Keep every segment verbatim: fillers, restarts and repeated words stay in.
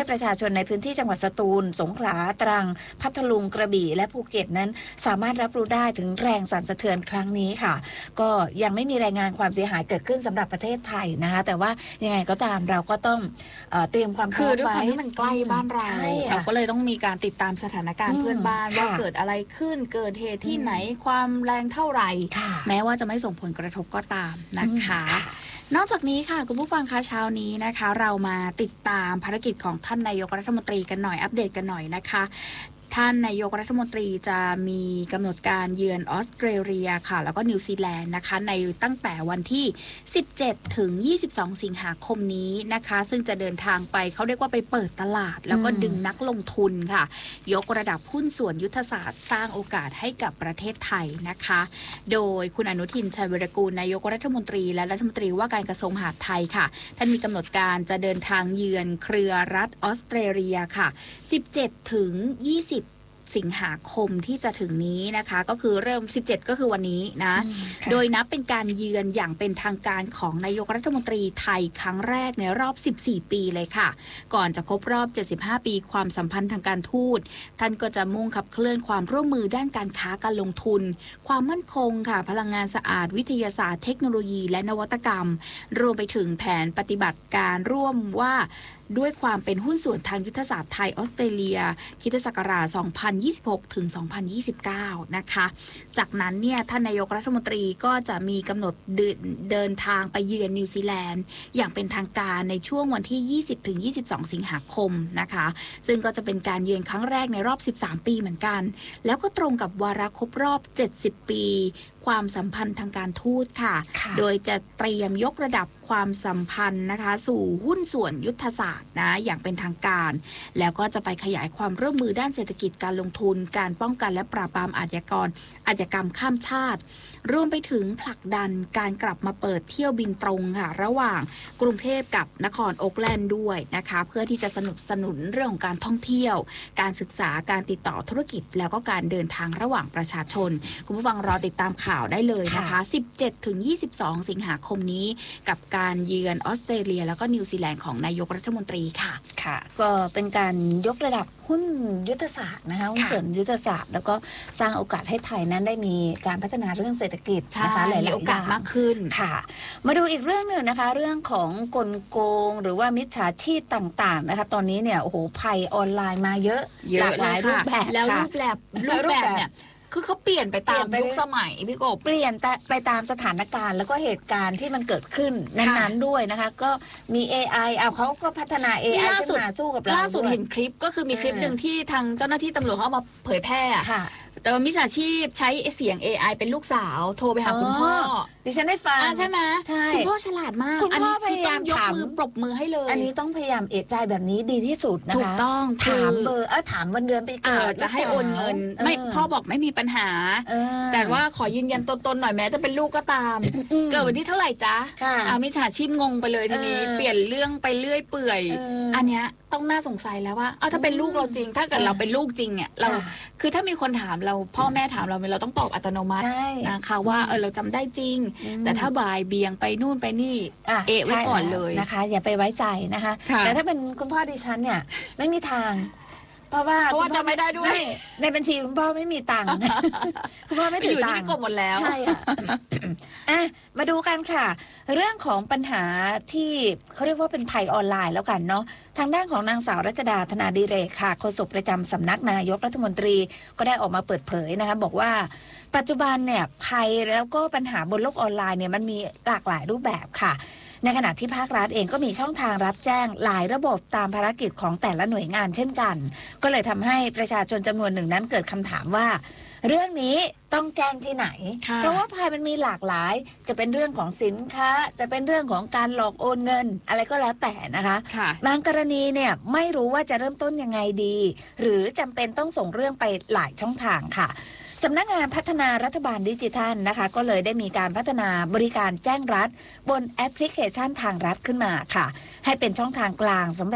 ประชาชนในพื้นที่จังหวัดสตูลสงขลาตรังพัทลุงกระบี่และภูเก็ตนั้นสามารถรับรู้ได้ถึงแรงสั่นสะเทือนครั้งนี้ค่ะก็ยังไม่มีรายงานความเสียหายเกิดขึ้นสำหรับประเทศไทยนะคะแต่ว่ายังไงก็ตามเราก็ต้องเอ่อเตรียมความพร้อมไว้คือด้วยความที่มันใกล้บ้านเราเราก็เลยต้องมีการติดตามสถานการณ์เพื่อนบ้านว่าเกิดอะไรขึ้นเกิดเหตุที่ไหนความแรงเท่าไหร่แม้ว่าจะไม่ส่งผลกระทบก็ตามนะคะนอกจากนี้ค่ะคุณผู้ฟังคะเช้านี้นะคะเรามาติดตามภารกิจของท่านนายกรัฐมนตรีกันหน่อยอัปเดตกันหน่อยนะคะท่านนายกรัฐมนตรีจะมีกำหนดการเยือนออสเตรเลียค่ะแล้วก็นิวซีแลนด์นะคะในตั้งแต่วันที่สิบเจ็ดถึงยี่สิบสองสิงหาคมนี้นะคะซึ่งจะเดินทางไปเขาเรียกว่าไปเปิดตลาดแล้วก็ดึงนักลงทุนค่ะยกระดับหุ้นส่วนยุทธศาสตร์สร้างโอกาสให้กับประเทศไทยนะคะโดยคุณอนุทินชาญวีรกูลนายกรัฐมนตรีและรัฐมนตรีว่าการกระทรวงมหาดไทยค่ะท่านมีกำหนดการจะเดินทางเยือนเครือรัฐออสเตรเลียค่ะสิบเจ็ดถึงยี่สิบสิงหาคมที่จะถึงนี้นะคะก็คือเริ่มสิบเจ็ดก็คือวันนี้นะโดยนับเป็นการเยือนอย่างเป็นทางการของนายกรัฐมนตรีไทยครั้งแรกในรอบสิบสี่ปีเลยค่ะก่อนจะครบรอบเจ็ดสิบห้าปีความสัมพันธ์ทางการทูตท่านก็จะมุ่งขับเคลื่อนความร่วมมือด้านการค้าการลงทุนความมั่นคงค่ะพลังงานสะอาดวิทยาศาสตร์เทคโนโลยีและนวัตกรรมรวมไปถึงแผนปฏิบัติการร่วมว่าด้วยความเป็นหุ้นส่วนทางยุทธศาสตร์ไทยออสเตรเลียคริสตศักราชสองพันยี่สิบหกถึงสองพันยี่สิบเก้านะคะจากนั้นเนี่ยท่านนายกรัฐมนตรีก็จะมีกำหนดเดินทางไปเยือนนิวซีแลนด์อย่างเป็นทางการในช่วงวันที่ยี่สิบถึงยี่สิบสองสิงหาคมนะคะซึ่งก็จะเป็นการเยือนครั้งแรกในรอบสิบสามปีเหมือนกันแล้วก็ตรงกับวาระครบรอบเจ็ดสิบปีความสัมพันธ์ทางการทูตค่ะโดยจะเตรียมยกระดับความสัมพันธ์นะคะสู่หุ้นส่วนยุทธศาสตร์นะอย่างเป็นทางการแล้วก็จะไปขยายความร่วมมือด้านเศรษฐกิจการลงทุนการป้องกันและปราบปรามอาชญากรอาชญากรรมข้ามชาติรวมไปถึงผลักดันการกลับมาเปิดเที่ยวบินตรงค่ะระหว่างกรุงเทพกับนครโอ๊คแลนด์ด้วยนะคะเพื่อที่จะสนับสนุนเรื่องของการท่องเที่ยวการศึกษาการติดต่อธุรกิจแล้วก็การเดินทางระหว่างประชาชนคุณผู้ฟังรอติดตามข่าวได้เลยนะคะสิบเจ็ดถึงยี่สิบสองสิงหาคมนี้กับการเยือนออสเตรเลียแล้วก็นิวซีแลนด์ของนายกรัฐมนตรีค่ะค่ะก็เป็นการยกระดับหุ้นยุทธศาสตร์นะคะหุ้นส่วนยุทธศาสตร์แล้วก็สร้างโอกาสให้ไทยนั้นได้มีการพัฒนาเรื่องเศรษฐกิจนะคะหลายๆโอกาสมากขึ้นค่ะมาดูอีกเรื่องหนึ่งนะคะเรื่องของกลโกงหรือว่ามิจฉาชีพต่างๆนะคะตอนนี้เนี่ยโอ้โหภัยออนไลน์มาเยอะหลากหลายรูปแบบแล้วรูปแบบรูปแบบเนี่ยคือเขาเปลี่ยนไปตามยุคสมัยพี่กบเปลี่ยนไปตามสถานการณ์แล้วก็เหตุการณ์ที่มันเกิดขึ้นนั้นๆด้วยนะคะก็มี เอ ไอ เอาเขาก็พัฒนา เอ ไอ ขึ้นมาสู้กับเราล่าสุดเห็นคลิปก็คือมีคลิปหนึ่งที่ทางเจ้าหน้าที่ตำรวจเขาเอามาเผยแพร่แต่มิจฉาชีพใช้เสียง เอ ไอ เป็นลูกสาวโทรไปหาคุณพ่อดิฉันได้ฟังใช่ไหมคุณพ่อฉลาดมากคุณพ่อพยายามยกมือปรบมือให้เลยอันนี้ต้องพยายามเอะใจแบบนี้ดีที่สุดนะคะถูกต้องถามเบอร์เออถามวันเดือนไปเกิดจะให้โอนเงินไม่พ่อบอกไม่มีปัญหาแต่ว่าขอยืนยันตัวตนหน่อยแม้จะเป็นลูกก็ตามเกิดวันที่เท่าไหร่จ๊ะอามิจฉาชีพงงไปเลยทีนี้เปลี่ยนเรื่องไปเรื่อยเปื่อยอันเนี้ยต้องน่าสงสัยแล้วว่าเอาถ้าเป็นลูกเราจริงถ้าเกิดเราเป็นลูกจริงเนี่ยเราคือถ้ามีคนถามเราพ่อแม่ถามเราเราต้องตอบอัตโนมัตินะคะว่าเออเราจำได้จริงแต่ถ้าบ่ายเบียงไปนู่นไปนี่เอะไว้ก่อนเลยนะคะอย่าไปไว้ใจนะคะแต่ถ้าเป็นคุณพ่อดิฉันเนี่ยไม่มีทางเพราะว่าเพราะว่าจำไม่ได้ด้วยในบัญชีคุณพ่อไม่มีตังค์คุณพ่อไม่ถือตังค์อยู่ที่กบหมดแล้วใช่ค่ะอ่ะมาดูกันค่ะเรื่องของปัญหาที่เขาเรียกว่าเป็นภัยออนไลน์แล้วกันเนาะทางด้านของนางสาวรัชดาธนาดิเรกค่ะโฆษกประจำสำนักนายกรัฐมนตรีก็ได้ออกมาเปิดเผยนะคะบอกว่าปัจจุบันเนี่ยภัยแล้วก็ปัญหาบนโลกออนไลน์เนี่ยมันมีหลากหลายรูปแบบค่ะในขณะที่ภาครัฐเองก็มีช่องทางรับแจ้งหลายระบบตามภารกิจของแต่ละหน่วยงานเช่นกันก็เลยทำให้ประชาชนจำนวนหนึ่งนั้นเกิดคำถามว่าเรื่องนี้ต้องแจ้งที่ไหนเพราะว่าภัยมันมีหลากหลายจะเป็นเรื่องของสินค้าจะเป็นเรื่องของการหลอกโอนเงินอะไรก็แล้วแต่นะคะบางกรณีเนี่ยไม่รู้ว่าจะเริ่มต้นยังไงดีหรือจำเป็นต้องส่งเรื่องไปหลายช่องทางค่ะสำนักงานพัฒนารัฐบาลดิจิทัลนะคะก็เลยได้มีการพัฒนาบริการแจ้งรัฐบนแอปพลิเคชันทางรัฐขึ้นมาค่ะให้เป็นช่องทางกลางสำหรับ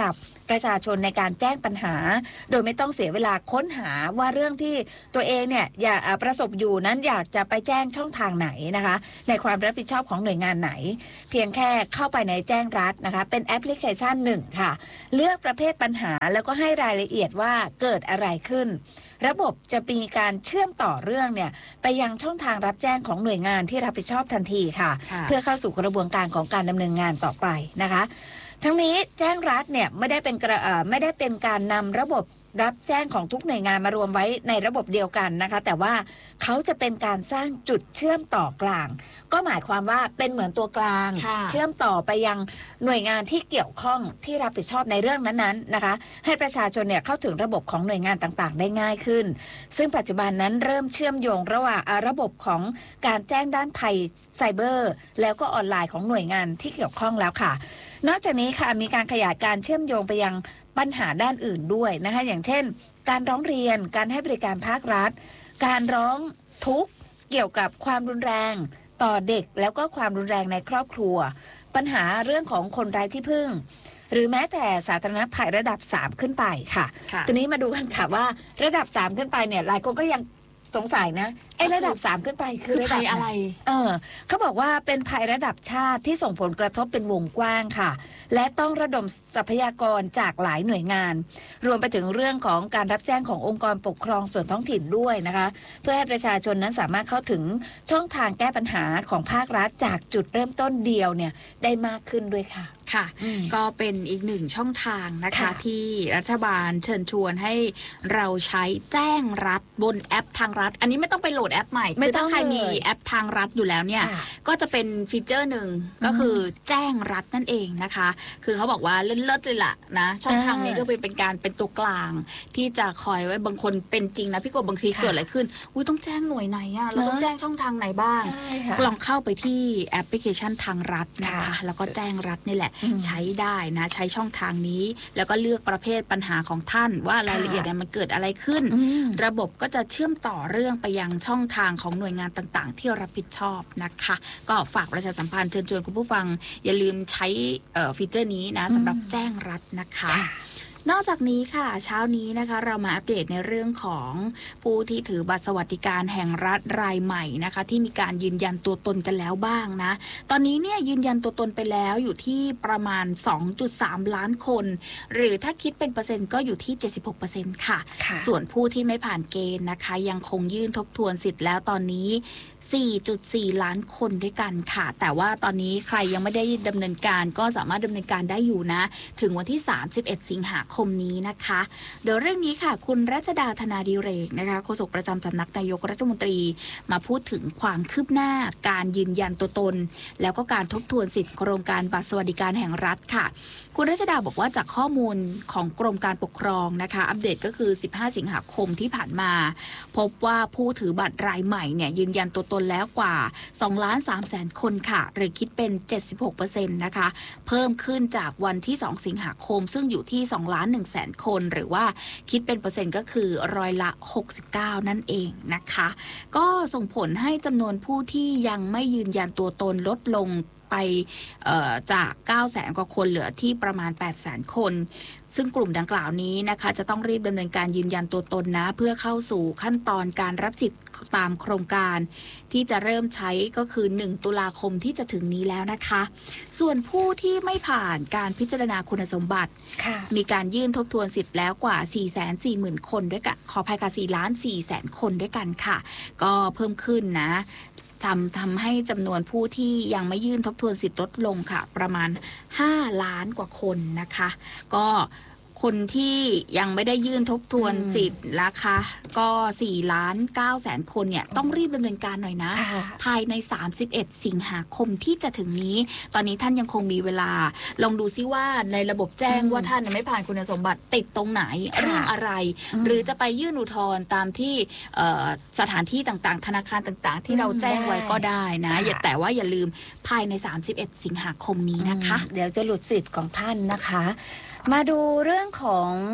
ประชาชนในการแจ้งปัญหาโดยไม่ต้องเสียเวลาค้นหาว่าเรื่องที่ตัวเองเนี่ยอยากประสบอยู่นั้นอยากจะไปแจ้งช่องทางไหนนะคะในความรับผิดชอบของหน่วยงานไหนเพียงแค่เข้าไปในแจ้งรัฐนะคะเป็นแอปพลิเคชันหนึ่งค่ะเลือกประเภทปัญหาแล้วก็ให้รายละเอียดว่าเกิดอะไรขึ้นระบบจะมีการเชื่อมต่อเรื่องเนี่ยไปยังช่องทางรับแจ้งของหน่วยงานที่รับผิดชอบทันทีค่ะเพื่อเข้าสู่กระบวนการของการดำเนินงานต่อไปนะคะทั้งนี้แจ้งรัฐเนี่ยไม่ได้เป็นไม่ได้เป็นการนำระบบรับแจ้งของทุกหน่วยงานมารวมไว้ในระบบเดียวกันนะคะแต่ว่าเขาจะเป็นการสร้างจุดเชื่อมต่อกลางก็หมายความว่าเป็นเหมือนตัวกลางเชื่อมต่อไปยังหน่วยงานที่เกี่ยวข้องที่รับผิดชอบในเรื่องนั้นๆนะคะให้ประชาชนเนี่ยเข้าถึงระบบของหน่วยงานต่างๆได้ง่ายขึ้นซึ่งปัจจุบันนั้นเริ่มเชื่อมโยงระหว่างระบบของการแจ้งด้านภัยไซเบอร์แล้วก็ออนไลน์ของหน่วยงานที่เกี่ยวข้องแล้วค่ะนอกจากนี้ค่ะมีการขยายการเชื่อมโยงไปยังปัญหาด้านอื่นด้วยนะคะอย่างเช่นการร้องเรียนการให้บริการภาครัฐการร้องทุกข์เกี่ยวกับความรุนแรงต่อเด็กแล้วก็ความรุนแรงในครอบครัวปัญหาเรื่องของคนไร้ที่พึ่งหรือแม้แต่สาธารณภัยระดับสามขึ้นไปค่ะทีนี้มาดูกันค่ะว่าระดับสามขึ้นไปเนี่ยหลายคนก็ยังสงสัยนะไอ้ระดับสามขึ้นไปคือระดับอะไรเออเขาบอกว่าเป็นภัยระดับชาติที่ส่งผลกระทบเป็นวงกว้างค่ะและต้องระดมทรัพยากรจากหลายหน่วยงานรวมไปถึงเรื่องของการรับแจ้งขององค์กรปกครองส่วนท้องถิ่นด้วยนะคะเพื่อให้ประชาชนนั้นสามารถเข้าถึงช่องทางแก้ปัญหาของภาครัฐจากจุดเริ่มต้นเดียวเนี่ยได้มากขึ้นด้วยค่ะค่ะก็เป็นอีกหนึ่งช่องทางนะคะที่รัฐบาลเชิญชวนให้เราใช้แจ้งรัฐบนแอปทางรัฐอันนี้ไม่ต้องไปโหลดแอปใหม่คือถ้าใครมีแอปทางรัฐอยู่แล้วเนี่ยก็จะเป็นฟีเจอร์หนึ่งก็คือแจ้งรัฐนั่นเองนะคะคือเขาบอกว่าเลิศๆเลยล่ะนะช่องทางนี้ก็เป็นเป็นการเป็นตัวกลางที่จะคอยไว้บางคนเป็นจริงนะพี่กบบางทีเกิดอะไรขึ้นอุ้ยต้องแจ้งหน่วยไหนอะเราต้องแจ้งช่องทางไหนบ้างลองเข้าไปที่แอปพลิเคชันทางรัฐนะคะแล้วก็แจ้งรัฐนี่แหละใช้ได้นะใช้ช่องทางนี้แล้วก็เลือกประเภทปัญหาของท่านว่ารายละเอียดเนี่ยมันเกิดอะไรขึ้นระบบก็จะเชื่อมต่อเรื่องไปยังช่องทางของหน่วยงานต่างๆที่รับผิดชอบนะคะก็ฝากประชาสัมพันธ์เชิญชวนคุณผู้ฟังอย่าลืมใช้ฟีเจอร์นี้นะสำหรับแจ้งรัฐนะคะนอกจากนี้ค่ะเช้านี้นะคะเรามาอัปเดตในเรื่องของผู้ที่ถือบัตรสวัสดิการแห่งรัฐรายใหม่นะคะที่มีการยืนยันตัวตนกันแล้วบ้างนะตอนนี้เนี่ยยืนยันตัวตนไปแล้วอยู่ที่ประมาณ สองจุดสาม ล้านคนหรือถ้าคิดเป็นเปอร์เซ็นต์ก็อยู่ที่ เจ็ดสิบหกเปอร์เซ็นต์ ค่ะส่วนผู้ที่ไม่ผ่านเกณฑ์นะคะยังคงยื่นทบทวนสิทธิ์แล้วตอนนี้ สี่จุดสี่ ล้านคนด้วยกันค่ะแต่ว่าตอนนี้ใครยังไม่ได้ดำเนินการก็สามารถดำเนินการได้อยู่นะถึงวันที่สามสิบเอ็ดสิงหาคมนี้นะคะโดยเรื่องนี้ค่ะคุณรัชดาธนาดิเรกนะคะโฆษกประจำสำนักนายกรัฐมนตรีมาพูดถึงความคืบหน้าการยืนยันตัวตนแล้วก็การทบทวนสิทธิโครงการบัตรสวัสดิการแห่งรัฐค่ะคุณรัชดาบอกว่าจากข้อมูลของกรมการปกครองนะคะอัปเดตก็คือสิบห้าสิงหาคมที่ผ่านมาพบว่าผู้ถือบัตรรายใหม่เนี่ยยืนยันตัวตนแล้วกว่า สองล้านสามแสน คนค่ะหรือคิดเป็น เจ็ดสิบหกเปอร์เซ็นต์ นะคะเพิ่มขึ้นจากวันที่สองสิงหาคมซึ่งอยู่ที่ สองล้านหนึ่งแสน คนหรือว่าคิดเป็นเปอร์เซ็นต์ก็คือร้อยละหกสิบเก้านั่นเองนะคะก็ส่งผลให้จำนวนผู้ที่ยังไม่ยืนยันตัวตนลดลงไปจาก เก้าแสน กว่าคนเหลือที่ประมาณ แปดแสน คนซึ่งกลุ่มดังกล่าวนี้นะคะจะต้องรีบดำเนินการยืนยันตัวตนนะเพื่อเข้าสู่ขั้นตอนการรับสิทธิ์ตามโครงการที่จะเริ่มใช้ก็คือหนึ่งตุลาคมที่จะถึงนี้แล้วนะคะส่วนผู้ที่ไม่ผ่านการพิจารณาคุณสมบัติมีการยื่นทบทวนสิทธิ์แล้วกว่า สี่แสนสี่หมื่น คนด้วยกันขออภัยค่ะ สี่ล้านสี่แสน คนด้วยกันค่ะก็เพิ่มขึ้นนะจำทำให้จำนวนผู้ที่ยังไม่ยื่นทบทวนสิทธิ์ลดลงค่ะประมาณห้าล้านกว่าคนนะคะก็คนที่ยังไม่ได้ยื่นทบทวนสิทธิ์นะคะก็สี่ล้านเก้าแสนคนเนี่ยต้องรีบดำเนินการหน่อยนะภายในสามสิบเอ็ดสิงหาคมที่จะถึงนี้ตอนนี้ท่านยังคงมีเวลาลองดูซิว่าในระบบแจ้งว่าท่านไม่ผ่านคุณสมบัติติดตรงไหนเรื่องอะไรหรือจะไปยื่นอุทธรณ์ตามที่สถานที่ต่างๆธนาคารต่างๆที่เราแจ้งไว้ก็ได้นะอย่าแต่ว่าอย่าลืมภายในสามสิบเอ็ดสิงหาคมนี้นะคะเดี๋ยวจะหลุดสิทธิ์ของท่านนะคะมาดูเรื่องของ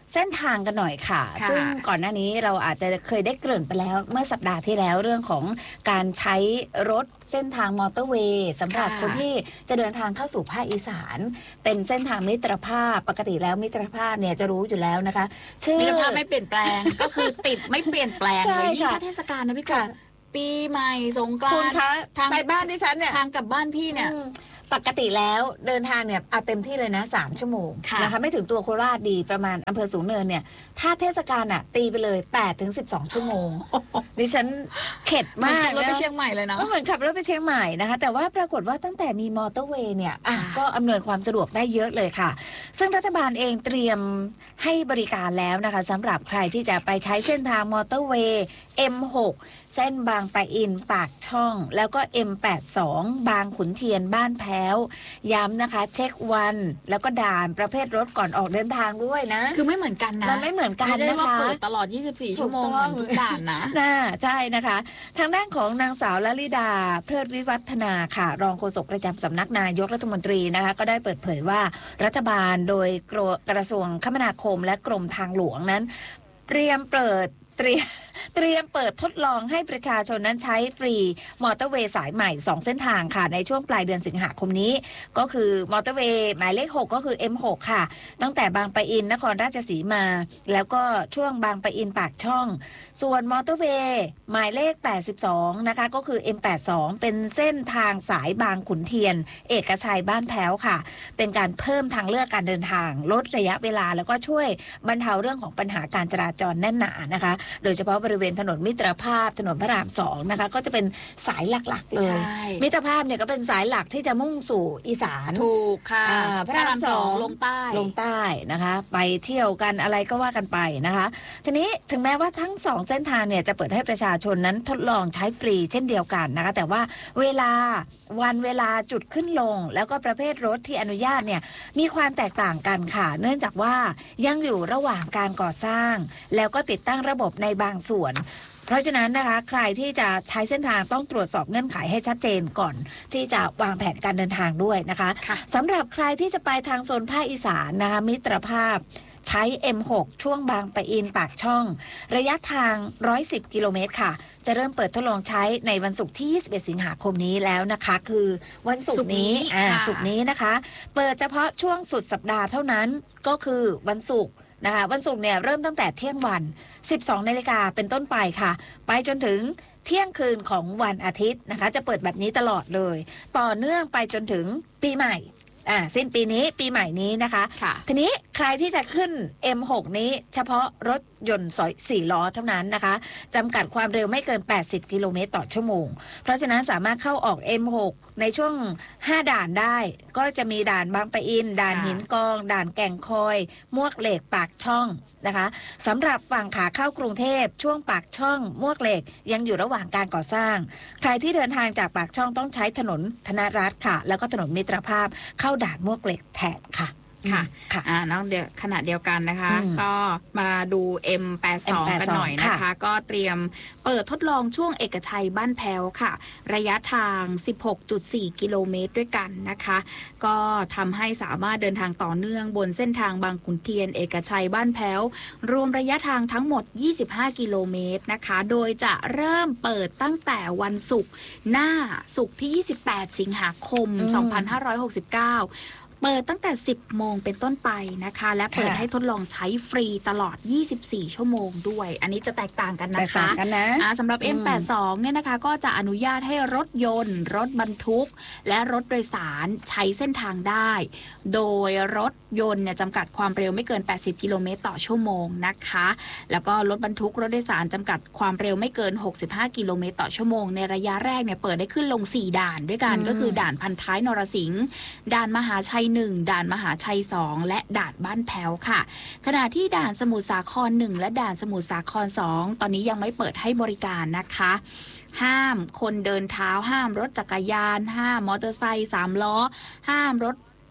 เส้นทางกันหน่อยค่ะซึ่งก่อนหน้านี้เราอาจจะเคยได้เกริ่นไปแล้วเมื่อสัปดาห์ที่แล้วเรื่องของการใช้รถเส้นทางมอเตอร์เวย์สำหรับคนที่จะเดินทางเข้าสู่ภาคอีสานเป็นเส้นทางมิตรภาพปกติแล้วมิตรภาพเนี่ยจะรู้อยู่แล้วนะคะชื่อมิตรภาพไม่เปลี่ยนแปลง ก็คือติดไม่เปลี่ยนแปลงเลยยิ่งถ้าเทศกาลนะพี่กบปีใหม่สงกรานต์ทางไปบ้านที่ฉันเนี่ยทางกลับบ้านพี่เนี่ยปกติแล้วเดินทางเนี่ยเอาเต็มที่เลยนะสามชั่วโมงนะคะไม่ถึงตัวโคราชดีประมาณอำเภอสูงเนินเนี่ยถ้าเทศกาลอ่ะตีไปเลยแปดถึงสิบสองชั่วโมงดิฉันเข็ดมากขับรถไปเชียงใหม่เลยนะก็เหมือนขับรถไปเชียงใหม่นะคะแต่ว่าปรากฏว่าตั้งแต่มีมอเตอร์เวย์เนี่ยก็อำนวยความสะดวกได้เยอะเลยค่ะซึ่งรัฐบาลเองเตรียมให้บริการแล้วนะคะสำหรับใครที่จะไปใช้เส้นทางมอเตอร์เวย์ เอ็ม หก เส้นบางปะอินปากช่องแล้วก็ เอ็ม แปดสิบสอง บางขุนเทียนบ้านแพ้วย้ำนะคะเช็ควันแล้วก็ด่านประเภทรถก่อนออกเดินทางด้วยนะคือไม่เหมือนกันนะมันไม่เหมือนกันนะคะไม่ได้ว่าเปิดตลอดยี่สิบสี่ชั่วโมงเหมือนทุกด่านนะน่าใช่นะคะทางด้านของนางสาวลลิดาเพลิดวิวัฒนาค่ะรองโฆษกประจำสำนักนายกรัฐมนตรีนะคะก็ได้เปิดเผยว่ารัฐบาลโดยกระทรวงคมนาคมและกรมทางหลวงนั้นเตรียมเปิดเตรียมเตรียมเปิดทดลองให้ประชาชนนั้นใช้ฟรีมอเตอร์เวย์สายใหม่สองเส้นทางค่ะในช่วงปลายเดือนสิงหาคมนี้ก็คือมอเตอร์เวย์หมายเลขหกก็คือ เอ็ม หก ค่ะตั้งแต่บางปะอินนครราชสีมาแล้วก็ช่วงบางปะอินปากช่องส่วนมอเตอร์เวย์หมายเลขแปดสิบสองนะคะก็คือ เอ็ม แปดสิบสอง เป็นเส้นทางสายบางขุนเทียนเอกชัยบ้านแพ้วค่ะเป็นการเพิ่มทางเลือกการเดินทางลดระยะเวลาแล้วก็ช่วยบรรเทาเรื่องของปัญหาการจราจรแน่นหนานะคะโดยเฉพาะบริเวณถนนมิตรภาพถนนพระรามสองนะคะก็จะเป็นสายหลักๆเลยมิตรภาพเนี่ยก็เป็นสายหลักที่จะมุ่งสู่อีสานถูกค่ะพระรามสองลงใต้ลงใต้นะคะไปเที่ยวกันอะไรก็ว่ากันไปนะคะทีนี้ถึงแม้ว่าทั้งสองเส้นทางเนี่ยจะเปิดให้ประชาชนนั้นทดลองใช้ฟรีเช่นเดียวกันนะคะแต่ว่าเวลาวันเวลาจุดขึ้นลงแล้วก็ประเภทรถที่อนุญาตเนี่ยมีความแตกต่างกันค่ะเนื่องจากว่ายังอยู่ระหว่างการก่อสร้างแล้วก็ติดตั้งระบบในบางส่วนเพราะฉะนั้นนะคะใครที่จะใช้เส้นทางต้องตรวจสอบเงื่อนไขให้ชัดเจนก่อนที่จะวางแผนการเดินทางด้วยนะคะสำหรับใครที่จะไปทางโซนภาคอีสานนะคะมิตรภาพใช้ เอ็ม หก ช่วงบางปะอินปากช่องระยะทางหนึ่งร้อยสิบกิโลเมตรค่ะจะเริ่มเปิดทดลองใช้ในวันศุกร์ที่ยี่สิบเอ็ดสิงหาคมนี้แล้วนะคะคือวันศุกร์นี้อ่าศุกร์นี้นะคะเปิดเฉพาะช่วงสุดสัปดาห์เท่านั้นก็คือวันศุกร์นะคะวันศุกร์เนี่ยเริ่มตั้งแต่เที่ยงวัน สิบสองนาฬิกาเป็นต้นไปค่ะไปจนถึงเที่ยงคืนของวันอาทิตย์นะคะจะเปิดแบบนี้ตลอดเลยต่อเนื่องไปจนถึงปีใหม่อ่าสิ้นปีนี้ปีใหม่นี้นะคะทีนี้ใครที่จะขึ้น เอ็ม หก นี้เฉพาะรถยนต์สี่ล้อเท่านั้นนะคะจำกัดความเร็วไม่เกินแปดสิบกิโลเมตรต่อชั่วโมงเพราะฉะนั้นสามารถเข้าออก เอ็ม หก ในช่วงห้าด่านได้ก็จะมีด่านบางปะอินด่านหินกองด่านแก่งคอยมวกเหล็กปากช่องนะคะสำหรับฝั่งขาเข้ากรุงเทพช่วงปากช่องมวกเหล็กยังอยู่ระหว่างการก่อสร้างใครที่เดินทางจากปากช่องต้องใช้ถนนธนรัตน์ค่ะแล้วก็ถนนมิตรภาพเข้าด่านมวกเหล็กแทนค่ะค่ะค่ะอ่าน้องเดียวขณะเดียวกันนะคะก็มาดู เอ็ม แปดสิบสอง กันหน่อยนะคะก็เตรียมเปิดทดลองช่วงเอกชัยบ้านแพ้วค่ะระยะทาง สิบหกจุดสี่ กิโลเมตรด้วยกันนะคะก็ทำให้สามารถเดินทางต่อเนื่องบนเส้นทางบางขุนเทียนเอกชัยบ้านแพ้วรวมระยะทางทั้งหมดยี่สิบห้ากิโลเมตรนะคะโดยจะเริ่มเปิดตั้งแต่วันศุกร์หน้าศุกร์ที่ยี่สิบแปดสิงหาคมสองพันห้าร้อยหกสิบเก้าเปิดตั้งแต่สิบโมงเป็นต้นไปนะคะและเปิดให้ทดลองใช้ฟรีตลอดยี่สิบสี่ชั่วโมงด้วยอันนี้จะแตกต่างกันนะคะนะสำหรับ เอ็ม แปดสิบสอง เนี่ยนะคะก็จะอนุญาตให้รถยนต์รถบรรทุกและรถโดยสารใช้เส้นทางได้โดยรถยนต์เนี่ยจำกัดความเร็วไม่เกินแปดสิบกิโลเมตรต่อชั่วโมงนะคะแล้วก็รถบรรทุกรถโดยสารจำกัดความเร็วไม่เกินหกสิบห้ากิโลเมตรต่อชั่วโมงในระยะแรกเนี่ยเปิดได้ขึ้นลงสี่ด่านด้วยกันก็คือด่านพันท้ายนรสิงห์ด่านมหาชัยหนึ่งด่านมหาชัยสองและด่านบ้านแพ้วค่ะขณะที่ด่านสมุทรสาครหนึ่งและด่านสมุทรสาครสองตอนนี้ยังไม่เปิดให้บริการนะคะห้ามคนเดินเท้าห้ามรถจักรยานห้ามมอเตอร์ไซค์สามล้อห้ามรถ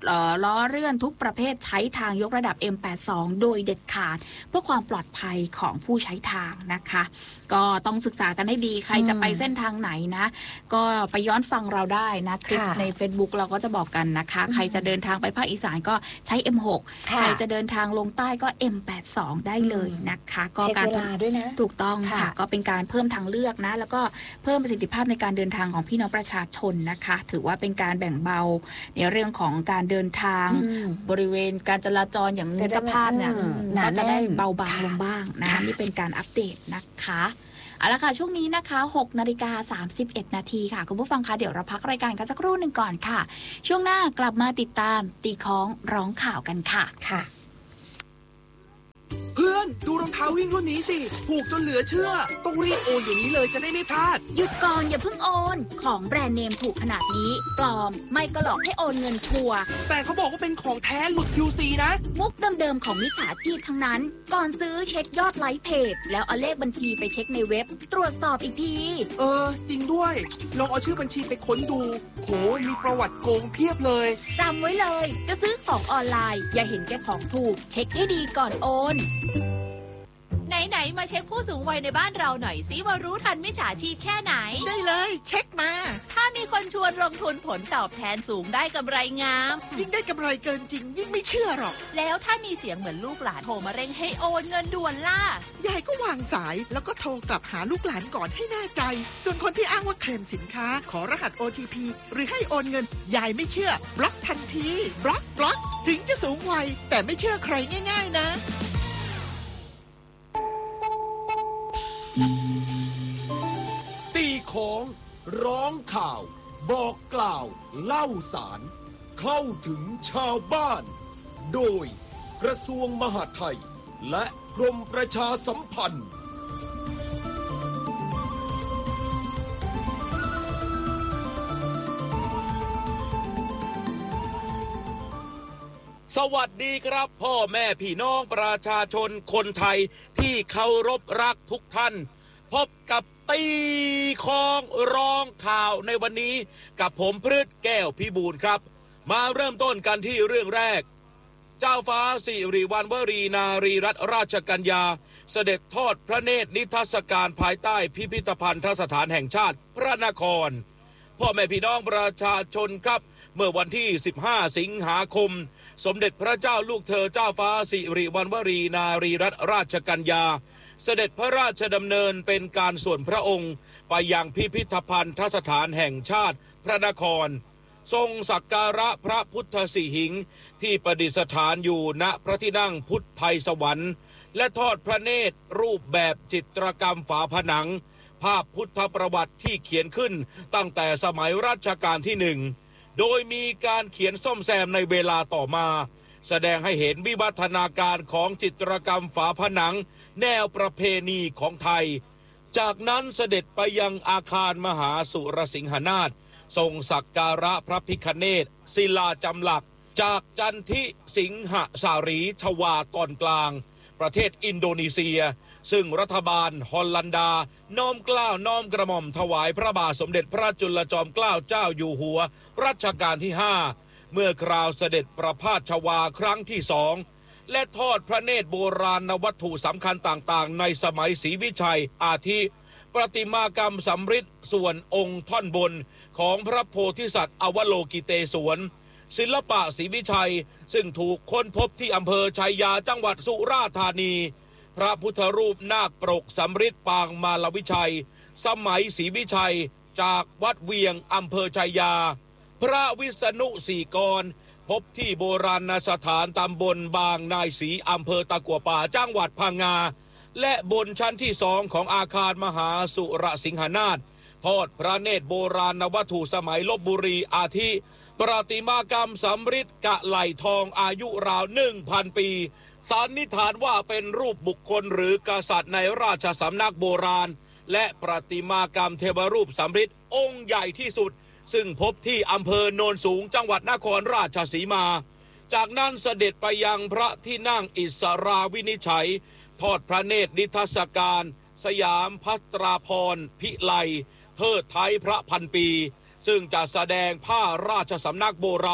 ล้อเลื่อนทุกประเภทใช้ทางยกระดับ เอ็ม แปดสิบสอง โดยเด็ดขาดเพื่อความปลอดภัยของผู้ใช้ทางนะคะก็ต้องศึกษากันให้ดีใครจะไปเส้นทางไหนนะก็ไปย้อนฟังเราได้นะคลิปใน Facebook เราก็จะบอกกันนะคะใครจะเดินทางไปภาคอีสานก็ใช้ เอ็ม หก ใครจะเดินทางลงใต้ก็ เอ็ม แปดสิบสอง ได้เลยนะคะก็การเวลาด้วยนะถูกต้องค่ะก็เป็นการเพิ่มทางเลือกนะแล้วก็เพิ่มประสิทธิภาพในการเดินทางของพี่น้องประชาชนนะคะถือว่าเป็นการแบ่งเบาในเรื่องของการเดินทางบริเวณการจราจรอย่างมิตรภาพเนี่ยก็จะได้เบาบางลงบ้างนะนี่เป็นการอัปเดตนะคะเอาละค่ะช่วงนี้นะคะหกนาฬิกาสามสิบเอ็ดนาทีค่ะคุณผู้ฟังคะเดี๋ยวเราพักรายการกันสักครู่หนึ่งก่อนค่ะช่วงหน้ากลับมาติดตามตีค้องร้องข่าวกันค่ะค่ะเพื่อนดูรองเท้าวิ่งรุ่นนี้สิถูกจนเหลือเชื่อต้องรีบโอนเดี๋ยวนี้เลยจะได้ไม่พลาดหยุดก่อนอย่าเพิ่งโอนของแบรนด์เนมถูกขนาดนี้ปลอมไม่ก็หลอกให้โอนเงินชัวร์แต่เขาบอกว่าเป็นของแท้หลุด ยู ซี นะมุกเดิมๆของมิจฉาชีพทั้งนั้นก่อนซื้อเช็คยอดไลค์เพจแล้วเอาเลขบัญชีไปเช็คในเว็บตรวจสอบอีกทีเออจริงด้วยลองเอาชื่อบัญชีไปค้นดูโหมีประวัติโกงเพียบเลยจำไว้เลยจะซื้อของออนไลน์อย่าเห็นแก่ของถูกเช็คให้ดีก่อนโอนไหนๆมาเช็คผู้สูงวัยในบ้านเราหน่อยสิว่ารู้ทันมิจฉาชีพแค่ไหนได้เลยเช็คมาถ้ามีคนชวนลงทุนผลตอบแทนสูงได้กำไรงามยิ่งได้กำไรเกินจริงยิ่งไม่เชื่อหรอกแล้วถ้ามีเสียงเหมือนลูกหลานโทรมาเร่งให้โอนเงินด่วนล่ะยายก็วางสายแล้วก็โทรกลับหาลูกหลานก่อนให้แน่ใจส่วนคนที่อ้างว่าเคลมสินค้าขอรหัส โอ ที พี หรือให้โอนเงินยายไม่เชื่อบล็อกทันทีบล็อกบล็อกถึงจะสูงวัยแต่ไม่เชื่อใครง่ายๆนะตีของร้องข่าวบอกกล่าวเล่าสารเข้าถึงชาวบ้านโดยกระทรวงมหาดไทยและกรมประชาสัมพันธ์สวัสดีครับพ่อแม่พี่น้องประชาชนคนไทยที่เคารพรักทุกท่านพบกับตีของร้องข่าวในวันนี้กับผมพฤทธิ์แก้วพิบูลครับมาเริ่มต้นกันที่เรื่องแรกเจ้าฟ้าสิริวัณวรีนารีรัตนราชกัญญาเสด็จทอดพระเนตรนิทรรศการภายใต้พิพิธภัณฑสถานแห่งชาติพระนครพ่อแม่พี่น้องประชาชนครับเมื่อวันที่สิบห้าสิงหาคมสมเด็จพระเจ้าลูกเธอเจ้าฟ้าสิริวัณวรีนารีรัตนราชกัญญาเสด็จพระราชดำเนินเป็นการส่วนพระองค์ไปยังพิพิธภัณฑสถานแห่งชาติพระนครทรงสักการะพระพุทธสิหิงค์ที่ประดิษฐานอยู่ณพระที่นั่งพุทธไทยสวรรค์และทอดพระเนตรรูปแบบจิตรกรรมฝาผนังภาพพุทธประวัติที่เขียนขึ้นตั้งแต่สมัยรัชกาลที่หนึ่งโดยมีการเขียนซ่อมแซมในเวลาต่อมาแสดงให้เห็นวิวัฒนาการของจิตรกรรมฝาผนังแนวประเพณีของไทยจากนั้นเสด็จไปยังอาคารมหาสุรสิงหนาถทรงสักการะพระพิฆเนศศิลาจำหลักจากจันทิสิงหสารีชวาตอนกลางประเทศอินโดนีเซียซึ่งรัฐบาลฮอลแลนดาน้อมเกล้าน้อมกระหม่อมถวายพระบาทสมเด็จพระจุลจอมเกล้าเจ้าอยู่หัวรัชกาลที่ห้าเมื่อคราวเสด็จประพาสชวาครั้งที่สองและทอดพระเนตรโบราณวัตถุสำคัญต่างๆในสมัยศรีวิชัยอาทิประติมากรรมสำริดส่วนองค์ท่อนบนของพระโพธิสัตว์อวโลกิเตศวรศิลปะศรีวิชัยซึ่งถูกค้นพบที่อำเภอชัยยาจังหวัดสุราษฎร์ธานีพระพุทธรูปนาคปรกสำริดปางมาลวิชัยสมัยศรีวิชัยจากวัดเวียงอำเภอชัยยาพระวิษณุสีกรพบที่โบราณสถานตำบลบางนายศรีอำเภอตะกั่วป่าจังหวัดพังงาและบนชั้นที่สองของอาคารมหาสุรสิงหนาถทอดพระเนตรโบราณวัตถุสมัยลพบุรีอาทิประติมากรรมสำริดกะไหลทองอายุราว หนึ่งพัน ปีสันนิษฐานว่าเป็นรูปบุคคลหรือกษัตริย์ในราชสำนักโบราณและประติมากรรมเทวรูปสำริดองค์ใหญ่ที่สุดซึ่งพบที่อำเภอโนนสูงจังหวัดนครราชสีมาจากนั้นเสด็จไปยังพระที่นั่งอิสราวินิจฉัยทอดพระเนตรนิทรรศการสยามพัตราพรณ์พิไลเทิดไทยพระพันปีซึ่งจะแสดงผ้าราชสำนักโบราณ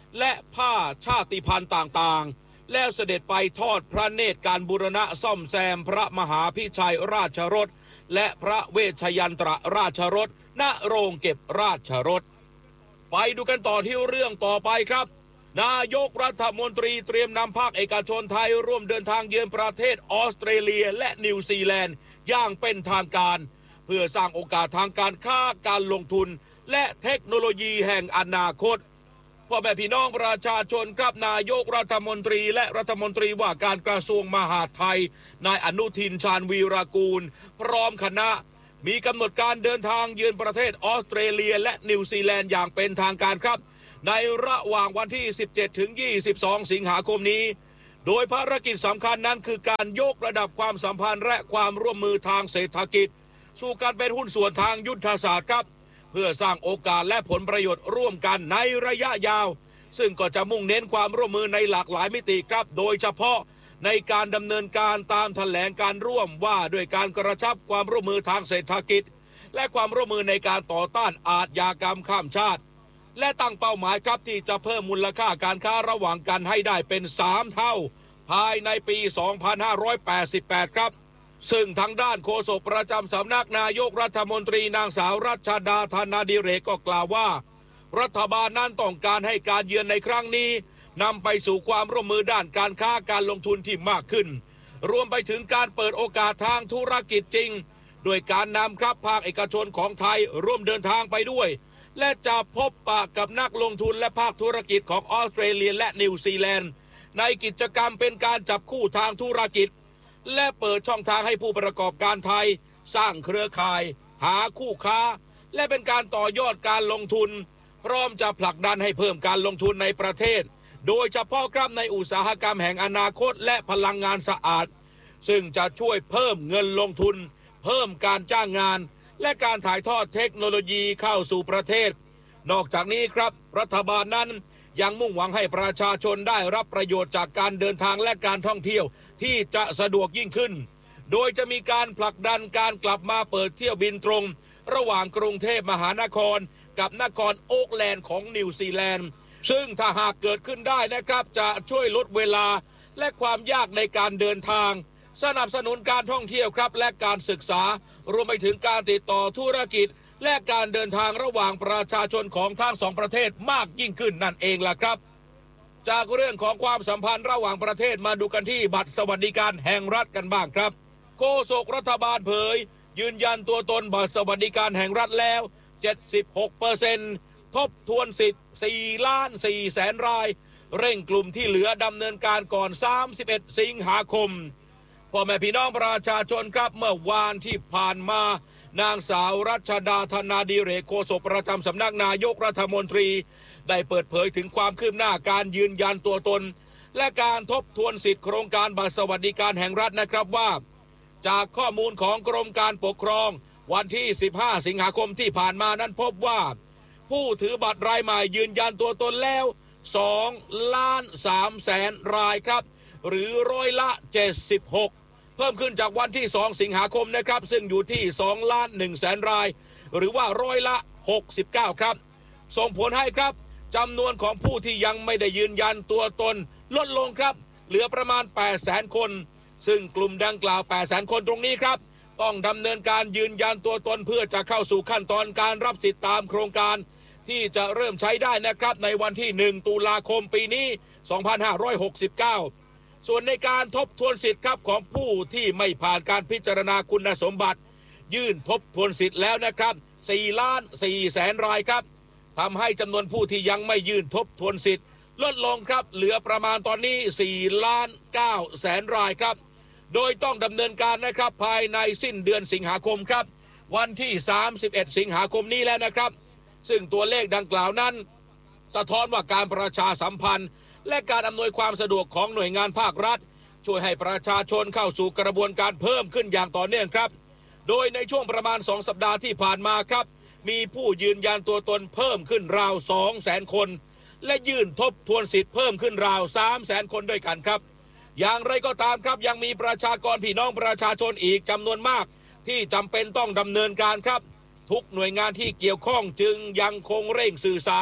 และผ้าชาติพันธุ์ต่างๆแล้วเสด็จไปทอดพระเนตรการบูรณะซ่อมแซมพระมหาพิชัยราชรถและพระเวชยันตรราชรถณโรงเก็บราชรถไปดูกันต่อที่เรื่องต่อไปครับนายกรัฐมนตรีเตรียมนำภาคเอกชนไทยร่วมเดินทางเยือนประเทศออสเตรเลียและนิวซีแลนด์อย่างเป็นทางการเพื่อสร้างโอกาสทางการค้าการลงทุนและเทคโนโลยีแห่งอนาคตพ่อแม่พี่น้องประชาชนครับนายกรัฐมนตรีและรัฐมนตรีว่าการกระทรวงมหาดไทยนายอนุทินชาญวีรกูลพร้อมคณะมีกำหนดการเดินทางเยือนประเทศออสเตรเลียและนิวซีแลนด์อย่างเป็นทางการครับในระหว่างวันที่สิบเจ็ดถึงยี่สิบสองสิงหาคมนี้โดยภารกิจสำคัญนั้นคือการยกระดับความสัมพันธ์และความร่วมมือทางเศรษฐกิจสู่การเป็นหุ้นส่วนทางยุทธศาสตร์ครับเพื่อสร้างโอกาสและผลประโยชน์ร่วมกันในระยะยาวซึ่งก็จะมุ่งเน้นความร่วมมือในหลากหลายมิติครับโดยเฉพาะในการดำเนินการตามแถลงการร่วมว่าด้วยการกระชับความร่วมมือทางเศรษฐกิจและความร่วมมือในการต่อต้านอาชญากรรมข้ามชาติและตั้งเป้าหมายครับที่จะเพิ่มมูลค่าการค้าระหว่างกันให้ได้เป็นสามเท่าภายในปี สองพันห้าร้อยแปดสิบแปด ครับซึ่งทางด้านโฆษกประจำสำนักนายกรัฐมนตรีนางสาวรัชดาธนาดิเรกก็กล่าวว่ารัฐบาลนั้นต้องการให้การเยือนในครั้งนี้นำไปสู่ความร่วมมือด้านการค้าการลงทุนที่มากขึ้นรวมไปถึงการเปิดโอกาสทางธุรกิจจริงโดยการนำครับภาคเอกชนของไทยร่วมเดินทางไปด้วยและจะพบปะกับนักลงทุนและภาคธุรกิจของออสเตรเลียและนิวซีแลนด์ในกิจกรรมเป็นการจับคู่ทางธุรกิจและเปิดช่องทางให้ผู้ประกอบการไทยสร้างเครือข่ายหาคู่ค้าและเป็นการต่อยอดการลงทุนพร้อมจะผลักดันให้เพิ่มการลงทุนในประเทศโดยเฉพาะครับในอุตสาหกรรมแห่งอนาคตและพลังงานสะอาดซึ่งจะช่วยเพิ่มเงินลงทุนเพิ่มการจ้างงานและการถ่ายทอดเทคโนโลยีเข้าสู่ประเทศนอกจากนี้ครับรัฐบาลนั้นยังมุ่งหวังให้ประชาชนได้รับประโยชน์จากการเดินทางและการท่องเที่ยวที่จะสะดวกยิ่งขึ้นโดยจะมีการผลักดันการกลับมาเปิดเที่ยวบินตรงระหว่างกรุงเทพมหานครกับนครโอ๊กแลนด์ของนิวซีแลนด์ซึ่งถ้าหากเกิดขึ้นได้นะครับจะช่วยลดเวลาและความยากในการเดินทางสนับสนุนการท่องเที่ยวครับและการศึกษารวมไปถึงการติดต่อธุรกิจและการเดินทางระหว่างประชาชนของทั้งสองประเทศมากยิ่งขึ้นนั่นเองล่ะครับจากเรื่องของความสัมพันธ์ระหว่างประเทศมาดูกันที่บัตรสวัสดิการแห่งรัฐกันบ้างครับโฆษกรัฐบาลเผยยืนยันตัวตนบัตรสวัสดิการแห่งรัฐแล้ว เจ็ดสิบหกเปอร์เซ็นต์ ทบทวนสิทธิ์สี่ล้านสี่แสนรายเร่งกลุ่มที่เหลือดำเนินการก่อนสามสิบเอ็ดสิงหาคมพ่อแม่พี่น้องประชาชนครับเมื่อวานที่ผ่านมานางสาวรัชดาธนาดิเรกโฆษกประจำสำนักนายกรัฐมนตรีได้เปิดเผยถึงความคืบหน้าการยืนยันตัวตนและการทบทวนสิทธิโครงการบัตรสวัสดิการแห่งรัฐนะครับว่าจากข้อมูลของกรมการปกครองวันที่สิบห้าสิงหาคมที่ผ่านมานั้นพบว่าผู้ถือบัตรรายใหม่ยืนยันตัวตนแล้วสองล้านสามแสนรายครับหรือร้อยละเจ็ดสิบหกเพิ่มขึ้นจากวันที่สองสิงหาคมนะครับซึ่งอยู่ที่สองล้านหนึ่งแสนรายหรือว่าร้อยละหกสิบเก้าครับส่งผลให้ครับจำนวนของผู้ที่ยังไม่ได้ยืนยันตัวตนลดลงครับเหลือประมาณแปดแสนคนซึ่งกลุ่มดังกล่าวแปดแสนคนตรงนี้ครับต้องดำเนินการยืนยันตัวตนเพื่อจะเข้าสู่ขั้นตอนการรับสิทธิตามโครงการที่จะเริ่มใช้ได้นะครับในวันที่หนึ่งตุลาคมปีนี้สองพันห้าร้อยหกสิบเก้าส่วนในการทบทวนสิทธิ์ครับของผู้ที่ไม่ผ่านการพิจารณาคุณสมบัติยื่นทบทวนสิทธิ์แล้วนะครับสี่ล้านสี่แสนรายครับทำให้จำนวนผู้ที่ยังไม่ยื่นทบทวนสิทธิ์ลดลงครับเหลือประมาณตอนนี้สี่ล้านเก้าแสนรายครับโดยต้องดำเนินการนะครับภายในสิ้นเดือนสิงหาคมครับวันที่สามสิบเอ็ดสิงหาคมนี้แล้วนะครับซึ่งตัวเลขดังกล่าวนั้นสะท้อนว่าการประชาสัมพันธ์และการอำนวยความสะดวกของหน่วยงานภาครัฐช่วยให้ประชาชนเข้าสู่กระบวนการเพิ่มขึ้นอย่างต่อเนื่องครับโดยในช่วงประมาณสองสัปดาห์ที่ผ่านมาครับมีผู้ยืนยันตัวตนเพิ่มขึ้นราว สองแสน คนและยื่นทบทวนสิทธิ์เพิ่มขึ้นราว สามแสน คนด้วยกันครับอย่างไรก็ตามครับยังมีประชากรพี่น้องประชาชนอีกจำนวนมากที่จำเป็นต้องดำเนินการครับทุกหน่วยงานที่เกี่ยวข้องจึงยังคงเร่งสื่อสาร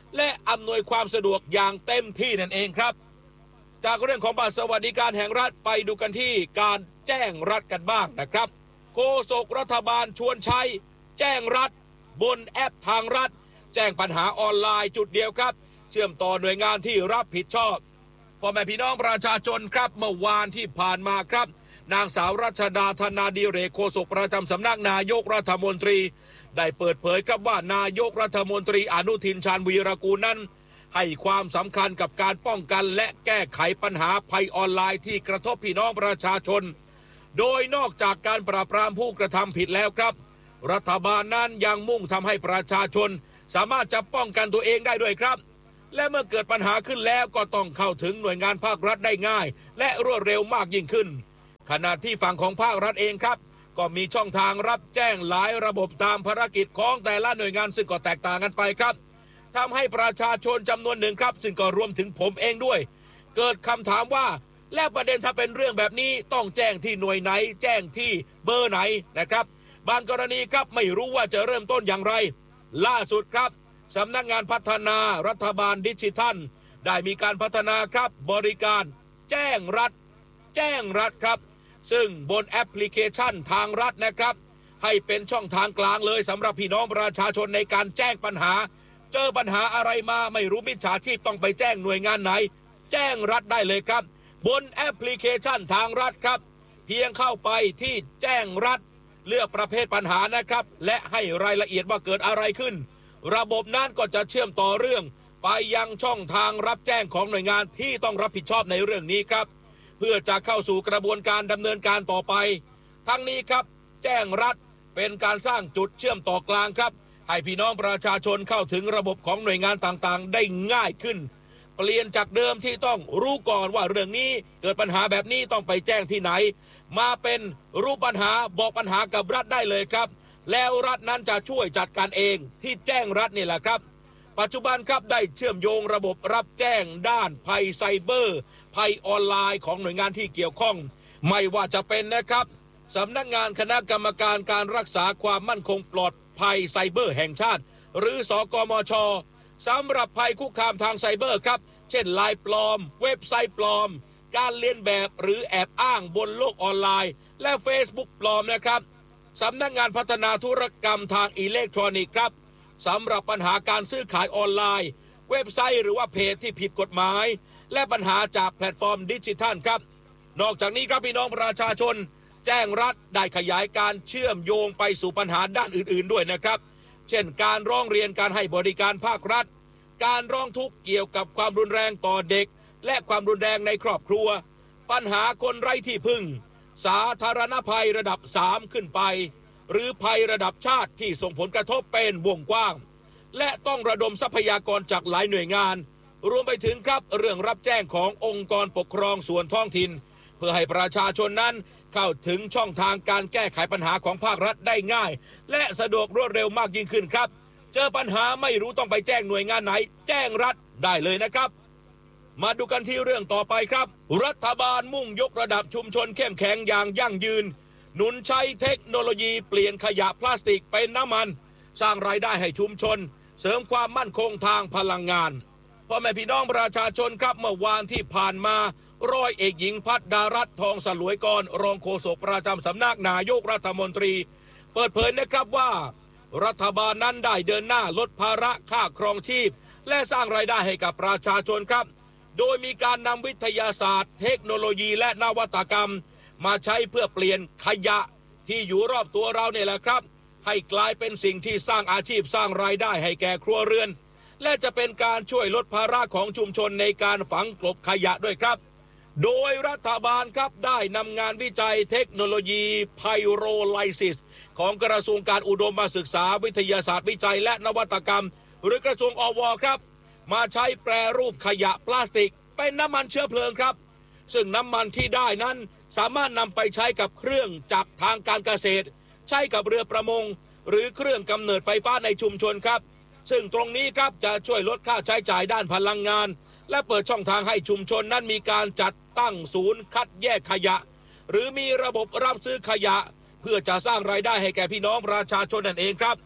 และอำนวยความสะดวกอย่างเต็มที่นั่นเองครับจากเรื่องของบัตรสวัสดิการแห่งรัฐไปดูกันที่การแจ้งรัฐกันบ้างนะครับโฆษกรัฐบาลชวนใช้แจ้งรัฐบนแอปทางรัฐแจ้งปัญหาออนไลน์จุดเดียวครับเชื่อมต่อหน่วยงานที่รับผิดชอบพ่อแม่พี่น้องประชาชนครับเมื่อวานที่ผ่านมาครับนางสาวรัชดาธนาดิเรกโฆษกประจำสำนักนายกรัฐมนตรีได้เปิดเผยครับว่านายกรัฐมนตรีอนุทินชาญวีรกูลนั้นให้ความสำคัญกับการป้องกันและแก้ไขปัญหาภัยออนไลน์ที่กระทบพี่น้องประชาชนโดยนอกจากการปราบปรามผู้กระทำผิดแล้วครับรัฐบาลนั้นยังมุ่งทำให้ประชาชนสามารถจะป้องกันตัวเองได้ด้วยครับและเมื่อเกิดปัญหาขึ้นแล้วก็ต้องเข้าถึงหน่วยงานภาครัฐได้ง่ายและรวดเร็วมากยิ่งขึ้นขณะที่ฝั่งของภาครัฐเองครับก็มีช่องทางรับแจ้งหลายระบบตามภารกิจของแต่ละหน่วยงานซึ่งก็แตกต่างกันไปครับทำให้ประชาชนจำนวนหนึ่งครับซึ่งก็รวมถึงผมเองด้วยเกิดคำถามว่าและประเด็นถ้าเป็นเรื่องแบบนี้ต้องแจ้งที่หน่วยไหนแจ้งที่เบอร์ไหนนะครับบางกรณีครับไม่รู้ว่าจะเริ่มต้นอย่างไรล่าสุดครับสำนักงานพัฒนารัฐบาลดิจิทัลได้มีการพัฒนาครับบริการแจ้งรัฐแจ้งรัฐครับซึ่งบนแอปพลิเคชันทางรัฐนะครับให้เป็นช่องทางกลางเลยสำหรับพี่น้องประชาชนในการแจ้งปัญหาเจอปัญหาอะไรมาไม่รู้มิจฉาชีพต้องไปแจ้งหน่วยงานไหนแจ้งรัฐได้เลยครับบนแอปพลิเคชันทางรัฐครับเพียงเข้าไปที่แจ้งรัฐเลือกประเภทปัญหานะครับและให้รายละเอียดว่าเกิดอะไรขึ้นระบบนั้นก็จะเชื่อมต่อเรื่องไปยังช่องทางรับแจ้งของหน่วยงานที่ต้องรับผิดชอบในเรื่องนี้ครับเพื่อจะเข้าสู่กระบวนการดำเนินการต่อไปทั้งนี้ครับแจ้งรัฐเป็นการสร้างจุดเชื่อมต่อกลางครับให้พี่น้องประชาชนเข้าถึงระบบของหน่วยงานต่างๆได้ง่ายขึ้นเปลี่ยนจากเดิมที่ต้องรู้ก่อนว่าเรื่องนี้เกิดปัญหาแบบนี้ต้องไปแจ้งที่ไหนมาเป็นรู้ปัญหาบอกปัญหากับรัฐได้เลยครับแล้วรัฐนั้นจะช่วยจัดการเองที่แจ้งรัฐนี่แหละครับปัจจุบันครับได้เชื่อมโยงระบบรับแจ้งด้านภัยไซเบอร์ภัยออนไลน์ของหน่วยงานที่เกี่ยวข้องไม่ว่าจะเป็นนะครับสำนักงานคณะกรรมการการรักษาความมั่นคงปลอดภัยไซเบอร์แห่งชาติหรือสกมช.สำหรับภัยคุกคามทางไซเบอร์ครับเช่นไลน์ปลอมเว็บไซต์ปลอมการเลียนแบบหรือแอบอ้างบนโลกออนไลน์และ Facebook ปลอมนะครับสำนักงานพัฒนาธุรกรรมทางอิเล็กทรอนิกส์ครับสำหรับปัญหาการซื้อขายออนไลน์เว็บไซต์หรือว่าเพจที่ผิดกฎหมายและปัญหาจากแพลตฟอร์มดิจิทัลครับนอกจากนี้ครับพี่น้องประชาชนแจ้งรัฐได้ขยายการเชื่อมโยงไปสู่ปัญหาด้านอื่นๆด้วยนะครับเช่นการร้องเรียนการให้บริการภาครัฐการร้องทุกข์เกี่ยวกับความรุนแรงต่อเด็กและความรุนแรงในครอบครัวปัญหาคนไร้ที่พึ่งสาธารณภัยระดับสามขึ้นไปหรือภัยระดับชาติที่ส่งผลกระทบเป็นวงกว้างและต้องระดมทรัพยากรจากหลายหน่วยงานรวมไปถึงครับเรื่องรับแจ้งขององค์กรปกครองส่วนท้องถิ่นเพื่อให้ประชาชนนั้นเข้าถึงช่องทางการแก้ไขปัญหาของภาครัฐได้ง่ายและสะดวกรวดเร็วมากยิ่งขึ้นครับเจอปัญหาไม่รู้ต้องไปแจ้งหน่วยงานไหนแจ้งรัฐได้เลยนะครับมาดูกันที่เรื่องต่อไปครับรัฐบาลมุ่งยกระดับชุมชนเข้มแข็งอย่างยั่งยืนหนุนใช้เทคโนโลยีเปลี่ยนขยะพลาสติกเป็นน้ำมันสร้างรายได้ให้ชุมชนเสริมความมั่นคงทางพลังงานพ่อแม่พี่น้องประชาชนครับเมื่อวานที่ผ่านมาร้อยเอกหญิงพัฒดารัตน์ทองสลวยกรรองโฆษกประจำสำนักนายกรัฐมนตรีเปิดเผยนะครับว่ารัฐบาลนั้นได้เดินหน้าลดภาระค่าครองชีพและสร้างรายได้ให้กับประชาชนครับโดยมีการนำวิทยาศาสตร์เทคโนโลยีและนวัตกรรมมาใช้เพื่อเปลี่ยนขยะที่อยู่รอบตัวเราเนี่ยแหละครับให้กลายเป็นสิ่งที่สร้างอาชีพสร้างรายได้ให้แก่ครัวเรือนและจะเป็นการช่วยลดภาระของชุมชนในการฝังกลบขยะด้วยครับโดยรัฐบาลครับได้นำงานวิจัยเทคโนโลยีไพโรไลซิสของกระทรวงการอุดมศึกษาวิทยาศาสตร์วิจัยและนวัตกรรมหรือกระทรวงอว.ครับมาใช้แปรรูปขยะพลาสติกเป็นน้ำมันเชื้อเพลิงครับซึ่งน้ำมันที่ได้นั้นสามารถนำไปใช้กับเครื่องจักรทางการเกษตรใช้กับเรือประมงหรือเครื่องกำเนิดไฟฟ้าในชุมชนครับซึ่งตรงนี้ครับจะช่วยลดค่าใช้จ่ายด้านพลังงานและเปิดช่องทางให้ชุมชนนั้นมีการจัดตั้งศูนย์คัดแยกขยะหรือมีระบบรับซื้อขยะเพื่อจะสร้างรายได้ให้แก่พี่น้องประชาชนนั่นเองครับ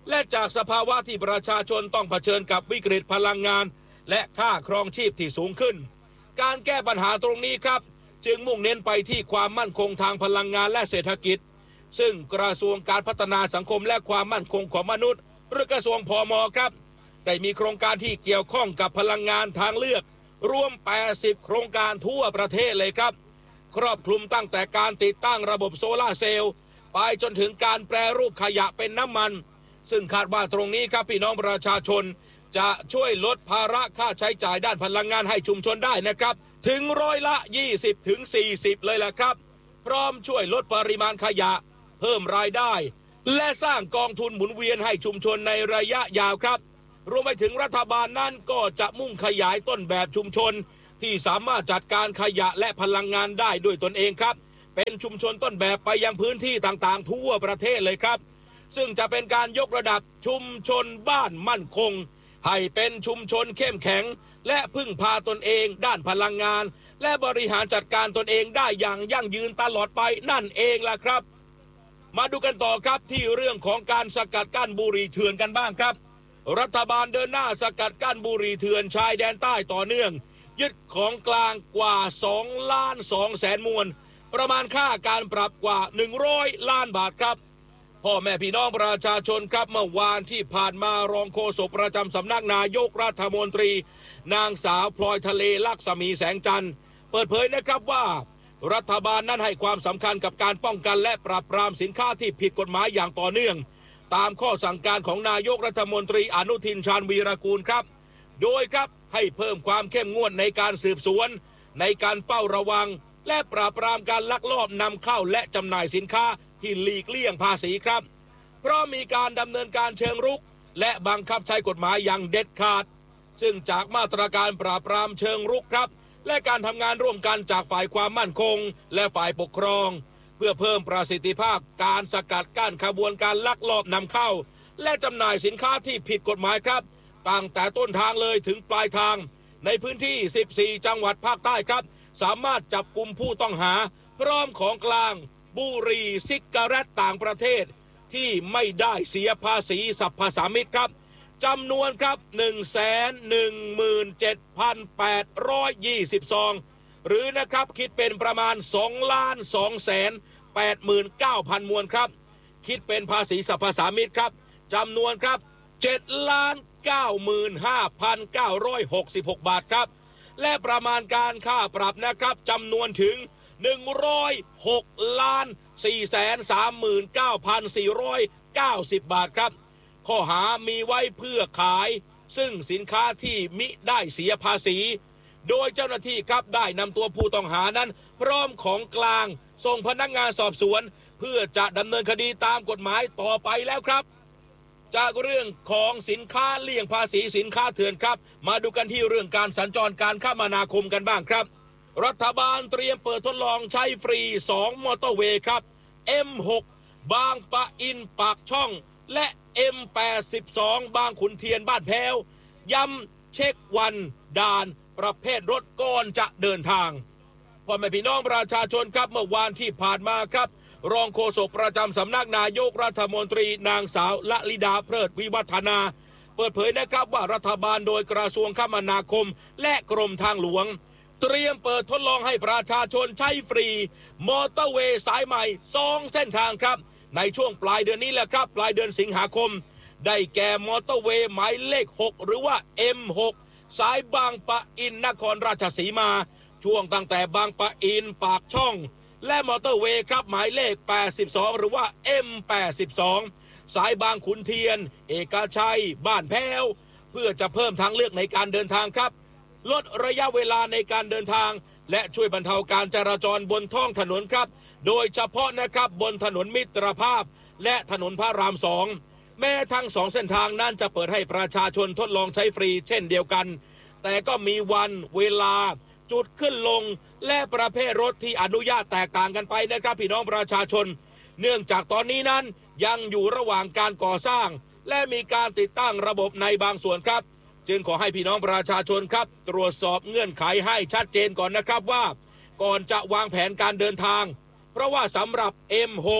และจากสภาวะที่ประชาชนต้องเผชิญกับวิกฤตพลังงานและค่าครองชีพที่สูงขึ้นการแก้ปัญหาตรงนี้ครับจึงมุ่งเน้นไปที่ความมั่นคงทางพลังงานและเศรษฐกิจซึ่งกระทรวงการพัฒนาสังคมและความมั่นคงของมนุษย์หรือกระทรวงพม.ครับได้มีโครงการที่เกี่ยวข้องกับพลังงานทางเลือกรวมแปดสิบโครงการทั่วประเทศเลยครับครอบคลุมตั้งแต่การติดตั้งระบบโซลาร์เซลล์ไปจนถึงการแปรรูปขยะเป็นน้ำมันซึ่งคาดว่าตรงนี้ครับพี่น้องประชาชนจะช่วยลดภาระค่าใช้จ่ายด้านพลังงานให้ชุมชนได้นะครับถึงร้อยละ ยี่สิบถึงสี่สิบ เลยล่ะครับพร้อมช่วยลดปริมาณขยะเพิ่มรายได้และสร้างกองทุนหมุนเวียนให้ชุมชนในระยะยาวครับรวมไปถึงรัฐบาลนั้นก็จะมุ่งขยายต้นแบบชุมชนที่สามารถจัดการขยะและพลังงานได้ด้วยตนเองครับเป็นชุมชนต้นแบบไปยังพื้นที่ต่างๆทั่วประเทศเลยครับซึ่งจะเป็นการยกระดับชุมชนบ้านมั่นคงให้เป็นชุมชนเข้มแข็งและพึ่งพาตนเองด้านพลังงานและบริหารจัดการตนเองได้อย่างยั่งยืนตลอดไปนั่นเองล่ะครับมาดูกันต่อครับที่เรื่องของการสกัดกั้นบุหรี่เถื่อนกันบ้างครับรัฐบาลเดินหน้าสกัดกั้นบุหรี่เถื่อนชายแดนใต้ต่อเนื่องยึดของกลางกว่าสองล้านสองแสนมวนประมาณค่าการปรับกว่าหนึ่งร้อยล้านบาทครับพ่อแม่พี่น้องประชาชนครับเมื่อวานที่ผ่านมารองโฆษกประจำสำนักนายกรัฐมนตรีนางสาวพลอยทะเลลักษมีแสงจันทร์เปิดเผยนะครับว่ารัฐบาลนั้นให้ความสำคัญกับการป้องกันและปราบปรามสินค้าที่ผิดกฎหมายอย่างต่อเนื่องตามข้อสั่งการของนายกรัฐมนตรีอนุทินชาญวีรกูลครับโดยครับให้เพิ่มความเข้มงวดในการสืบสวนในการเฝ้าระวังและปราบปรามการลักลอบนำเข้าและจำหน่ายสินค้าที่หลีกเลี่ยงภาษีครับเพราะมีการดำเนินการเชิงรุกและบังคับใช้กฎหมายอย่างเด็ดขาดซึ่งจากมาตรการปราบปรามเชิงรุกครับและการทำงานร่วมกันจากฝ่ายความมั่นคงและฝ่ายปกครองเพื่อเพิ่มประสิทธิภาพการสกัดกั้นขบวนการลักลอบนำเข้าและจำหน่ายสินค้าที่ผิดกฎหมายครับตั้งแต่ต้นทางเลยถึงปลายทางในพื้นที่สิบสี่จังหวัดภาคใต้ครับสามารถจับกุมผู้ต้องหาพร้อมของกลางบุหรี่ซิกาเรตต่างประเทศที่ไม่ได้เสียภาษีสรรพสามิตครับจำนวนครับ หนึ่งแสนหนึ่งหมื่นเจ็ดพันแปดร้อยยี่สิบ ซองหรือนะครับคิดเป็นประมาณสองล้านสองแสนแปดหมื่นเก้าพันมวนครับคิดเป็นภาษีสรรพสามิตครับจำนวนครับเจ็ดล้านเก้าหมื่นห้าพันเก้าร้อยหกสิบหกบาทครับและประมาณการค่าปรับนะครับจำนวนถึงหนึ่งร้อยหกล้านสี่แสนสามหมื่นเก้าพันสี่ร้อยเก้าสิบบาทครับข้อหามีไว้เพื่อขายซึ่งสินค้าที่มิได้เสียภาษีโดยเจ้าหน้าที่ครับได้นำตัวผู้ต้องหานั้นพร้อมของกลางส่งพนักงานสอบสวนเพื่อจะดำเนินคดีตามกฎหมายต่อไปแล้วครับจากเรื่องของสินค้าเลี่ยงภาษีสินค้าเถื่อนครับมาดูกันที่เรื่องการสัญจรการคมนาคมกันบ้างครับรัฐบาลเตรียมเปิดทดลองใช้ฟรีสองมอเตอร์เวย์ครับ เอ็ม หก บางปะอินปากช่องและ เอ็ม แปดสิบสอง บางขุนเทียนบ้านแพ้วย้ำเช็ควันด่านประเภทรถก่อนจะเดินทางพ่อแม่พี่น้องประชาชนครับเมื่อวานที่ผ่านมาครับรองโฆษกประจำสำนักนายกรัฐมนตรีนางสาวละลิดาเพลิดวิวัฒนาเปิดเผยนะครับว่ารัฐบาลโดยกระทรวงคมนาคมและกรมทางหลวงเตรียมเปิดทดลองให้ประชาชนใช้ฟรีมอเตอร์เวย์สายใหม่สองเส้นทางครับในช่วงปลายเดือนนี้แหละครับปลายเดือนสิงหาคมได้แก่มอเตอร์เวย์หมายเลขหกหรือว่า เอ็ม หก สายบางปะอินนครราชสีมาช่วงตั้งแต่บางปะอินปากช่องและมอเตอร์เวย์ครับหมายเลขแปดสิบสองหรือว่า เอ็ม แปดสิบสอง สายบางขุนเทียนเอกชัยบ้านแพ้วเพื่อจะเพิ่มทางเลือกในการเดินทางครับลดระยะเวลาในการเดินทางและช่วยบรรเทาการจราจรบนท้องถนนครับโดยเฉพาะนะครับบนถนนมิตรภาพและถนนพระรามสองแม้ทั้งสองเส้นทางนั้นจะเปิดให้ประชาชนทดลองใช้ฟรีเช่นเดียวกันแต่ก็มีวันเวลาจุดขึ้นลงและประเภทรถที่อนุญาตแตกต่างกันไปนะครับพี่น้องประชาชนเนื่องจากตอนนี้นั้นยังอยู่ระหว่างการก่อสร้างและมีการติดตั้งระบบในบางส่วนครับจึงขอให้พี่น้องประชาชนครับตรวจสอบเงื่อนไขให้ชัดเจนก่อนนะครับว่าก่อนจะวางแผนการเดินทางเพราะว่าสำหรับ เอ็ม หก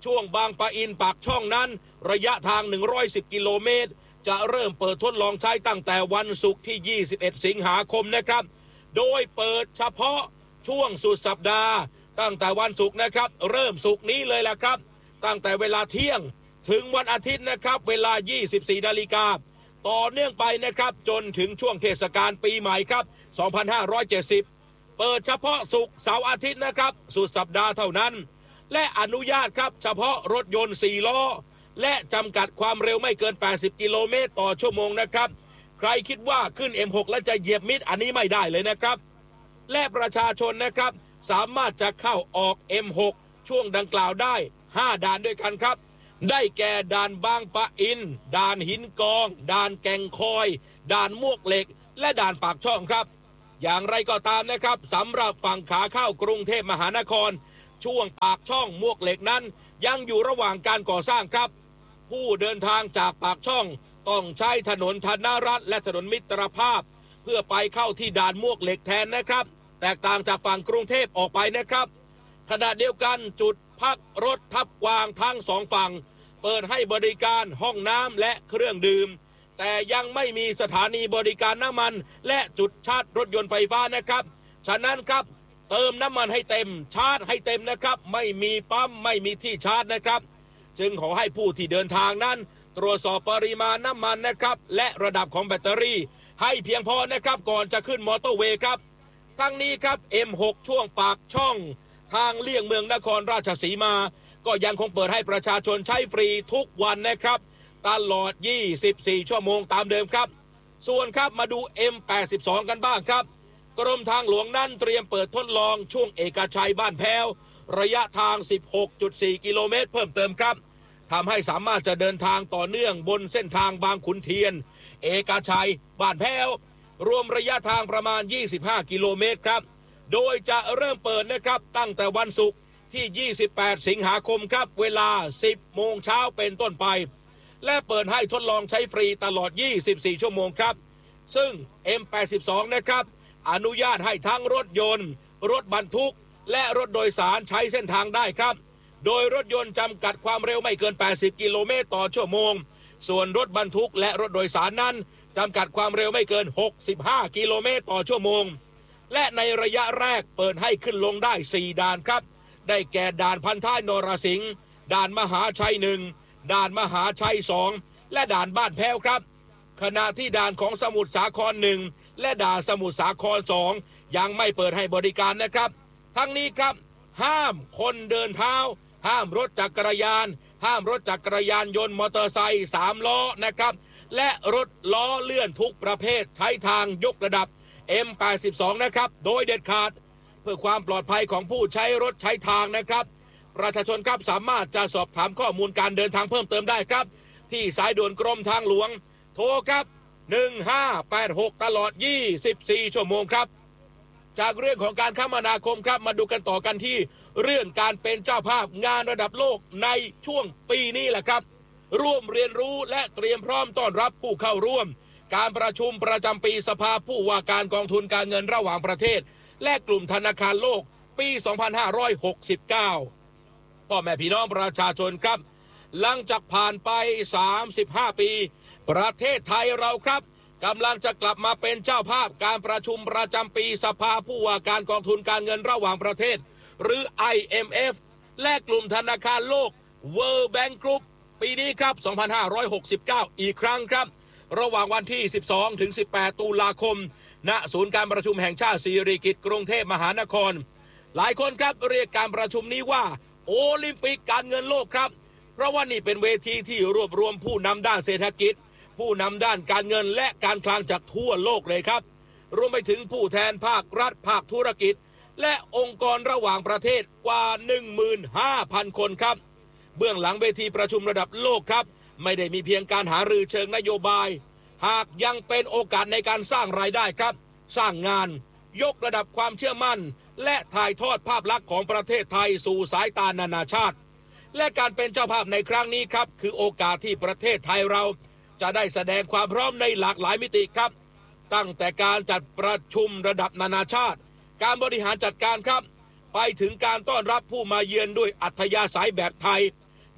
ช่วงบางปะอินปากช่องนั้นระยะทางหนึ่งร้อยสิบกิโลเมตรจะเริ่มเปิดทดลองใช้ตั้งแต่วันศุกร์ที่ยี่สิบเอ็ดสิงหาคมนะครับโดยเปิดเฉพาะช่วงสุดสัปดาห์ตั้งแต่วันศุกร์นะครับเริ่มศุกร์นี้เลยล่ะครับตั้งแต่เวลาเที่ยงถึงวันอาทิตย์นะครับเวลายี่สิบสี่นาฬิกาต่อเนื่องไปนะครับจนถึงช่วงเทศกาลปีใหม่ครับสองพันห้าร้อยเจ็ดสิบเปิดเฉพาะศุกร์เสาร์อาทิตย์นะครับสุดสัปดาห์เท่านั้นและอนุญาตครับเฉพาะรถยนต์สี่ล้อและจำกัดความเร็วไม่เกินแปดสิบกิโลเมตรต่อชั่วโมงนะครับใครคิดว่าขึ้น เอ็ม หก แล้วจะเหยียบมิดอันนี้ไม่ได้เลยนะครับและประชาชนนะครับสามารถจะเข้าออก เอ็ม หก ช่วงดังกล่าวได้ห้าด่านด้วยกันครับได้แก่ด่านบางปะอินด่านหินกองด่านแก่งคอยด่านมวกเหล็กและด่านปากช่องครับอย่างไรก็ตามนะครับสำหรับฝั่งขาเข้ากรุงเทพมหานครช่วงปากช่องมวกเหล็กนั้นยังอยู่ระหว่างการก่อสร้างครับผู้เดินทางจากปากช่องต้องใช้ถนนธนรัตน์และถนนมิตรภาพเพื่อไปเข้าที่ด่านมวกเหล็กแทนนะครับแตกต่างจากฝั่งกรุงเทพออกไปนะครับขณะเดียวกันจุดพักรถทับกวางทั้งสองฝั่งเปิดให้บริการห้องน้ำและเครื่องดื่มแต่ยังไม่มีสถานีบริการน้ำมันและจุดชาร์จรถยนต์ไฟฟ้านะครับฉะนั้นครับเติมน้ำมันให้เต็มชาร์จให้เต็มนะครับไม่มีปั๊มไม่มีที่ชาร์จนะครับจึงขอให้ผู้ที่เดินทางนั้นตรวจสอบปริมาณน้ำมันนะครับและระดับของแบตเตอรี่ให้เพียงพอนะครับก่อนจะขึ้นมอเตอร์เวย์ครับทั้งนี้ครับ เอ็ม หก ช่วงปากช่องทางเลี่ยงเมืองนครราชสีมาก็ยังคงเปิดให้ประชาชนใช้ฟรีทุกวันนะครับตลอดยี่สิบสี่ชั่วโมงตามเดิมครับส่วนครับมาดู เอ็ม แปดสิบสอง กันบ้างครับกรมทางหลวงนั้นเตรียมเปิดทดลองช่วงเอกชัยบ้านแพ้วระยะทาง สิบหกจุดสี่ กิโลเมตรเพิ่มเติมครับทำให้สามารถจะเดินทางต่อเนื่องบนเส้นทางบางขุนเทียนเอกชัยบ้านแพ้วรวมระยะทางประมาณยี่สิบห้ากิโลเมตรครับโดยจะเริ่มเปิดนะครับตั้งแต่วันศุกร์ที่ยี่สิบแปดสิงหาคมครับเวลา สิบโมงเช้าเป็นต้นไปและเปิดให้ทดลองใช้ฟรีตลอดยี่สิบสี่ชั่วโมงครับซึ่ง เอ็ม แปดสิบสอง นะครับอนุญาตให้ทั้งรถยนต์รถบรรทุกและรถโดยสารใช้เส้นทางได้ครับโดยรถยนต์จำกัดความเร็วไม่เกินแปดสิบกิโลเมตรต่อชั่วโมงส่วนรถบรรทุกและรถโดยสารนั้นจำกัดความเร็วไม่เกินหกสิบห้ากิโลเมตรต่อชั่วโมงและในระยะแรกเปิดให้ขึ้นลงได้สี่ด่านครับได้แก่ด่านพันท้ายนรสิงห์ด่านมหาชัยหนึ่งด่านมหาชัยสองและด่านบ้านแพ้วครับขณะที่ด่านของสมุทรสาครหนึ่งและด่านสมุทรสาครสองยังไม่เปิดให้บริการนะครับทั้งนี้ครับห้ามคนเดินเท้าห้ามรถจักรยานห้ามรถจักรยานยนต์มอเตอร์ไซค์สามล้อนะครับและรถล้อเลื่อนทุกประเภทใช้ทางยกระดับ เอ็ม แปดสิบสอง นะครับโดยเด็ดขาดเพื่อความปลอดภัยของผู้ใช้รถใช้ทางนะครับประชาชนครับสามารถจะสอบถามข้อมูลการเดินทางเพิ่มเติมได้ครับที่สายด่วนกรมทางหลวงโทรครับหนึ่งห้าแปดหกตลอดยี่สิบสี่ชั่วโมงครับจากเรื่องของการคมนาคมครับมาดูกันต่อกันที่เรื่องการเป็นเจ้าภาพงานระดับโลกในช่วงปีนี้แหละครับร่วมเรียนรู้และเตรียมพร้อมต้อนรับผู้เข้าร่วมการประชุมประจำปีสภาผู้ว่าการกองทุนการเงินระหว่างประเทศและกลุ่มธนาคารโลกปีสองพันห้าร้อยหกสิบเก้าพ่อแม่พี่น้องประชาชนครับหลังจากผ่านไปสามสิบห้าปีประเทศไทยเราครับกำลังจะกลับมาเป็นเจ้าภาพการประชุมประจำปีสภาผู้ว่าการกองทุนการเงินระหว่างประเทศหรือ ไอ เอ็ม เอฟ และกลุ่มธนาคารโลก World Bank Group ปีนี้ครับสองพันห้าร้อยหกสิบเก้าอีกครั้งครับระหว่างวันที่สิบสองถึงสิบแปดตุลาคมณศูนย์การประชุมแห่งชาติสิริกิติ์กรุงเทพมหานครหลายคนครับเรียกการประชุมนี้ว่าโอลิมปิกการเงินโลกครับเพราะว่านี่เป็นเวทีที่รวบรวมผู้นำด้านเศรษฐกิจผู้นำด้านการเงินและการคลังจากทั่วโลกเลยครับรวมไปถึงผู้แทนภาครัฐภาคธุรกิจและองค์กรระหว่างประเทศกว่า หนึ่งหมื่นห้าพัน คนครับเบื้องหลังเวทีประชุมระดับโลกครับไม่ได้มีเพียงการหารือเชิงนโยบายหากยังเป็นโอกาสในการสร้างรายได้ครับสร้างงานยกระดับความเชื่อมั่นและถ่ายทอดภาพลักษณ์ของประเทศไทยสู่สายตานานาชาติและการเป็นเจ้าภาพในครั้งนี้ครับคือโอกาสที่ประเทศไทยเราจะได้แสดงความพร้อมในหลากหลายมิติครับตั้งแต่การจัดประชุมระดับนานาชาติการบริหารจัดการครับไปถึงการต้อนรับผู้มาเยือนด้วยอัธยาศัยแบบไทย